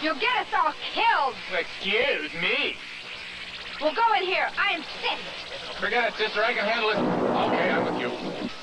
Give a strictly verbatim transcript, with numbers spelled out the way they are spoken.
You'll get us all killed. Excuse me. Well, go in here. I insist. Forget it, sister. I can handle it. Okay, I'm with you.